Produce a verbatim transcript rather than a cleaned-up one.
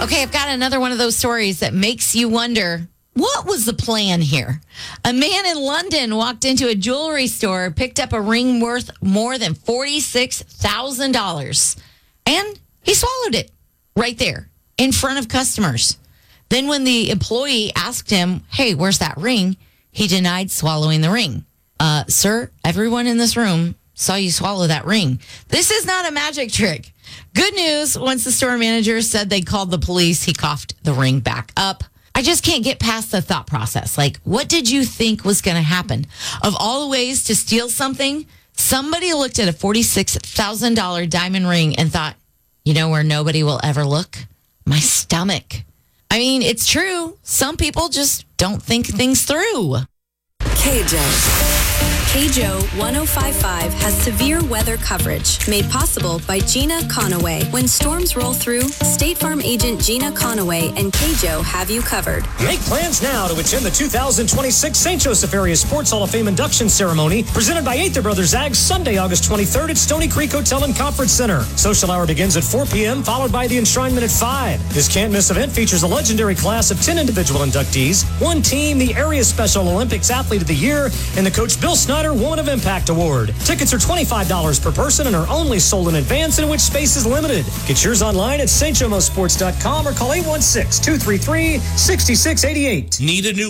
Okay, I've got another one of those stories that makes you wonder, what was the plan here? A man in London walked into a jewelry store, picked up a ring worth more than forty-six thousand dollars, and he swallowed it right there in front of customers. Then when the employee asked him, hey, where's that ring? He denied swallowing the ring. Uh, sir, everyone in this room saw you swallow that ring. This is not a magic trick. Good news, once the store manager said they called the police, he coughed the ring back up. I just can't get past the thought process. Like, what did you think was going to happen? Of all the ways to steal something, somebody looked at a forty-six thousand dollars diamond ring and thought, you know where nobody will ever look? My stomach. I mean, it's true. Some people just don't think things through. K J. K J O one oh five point five has severe weather coverage made possible by Gina Conaway. When storms roll through, State Farm agent Gina Conaway and K J O have you covered. Make plans now to attend the two thousand twenty-six Saint Joseph Area Sports Hall of Fame induction ceremony presented by Aether Brothers Ag Sunday, August twenty-third at Stony Creek Hotel and Conference Center. Social hour begins at four p.m. followed by the enshrinement at five. This can't-miss event features a legendary class of ten individual inductees, one team, the Area Special Olympics Athlete of the Year, and the Coach Bill Snyder Woman of Impact Award. Tickets are twenty-five dollars per person and are only sold in advance, in which space is limited. Get yours online at st jomo sports dot com or call eight one six, two three three, six six eight eight. Need a new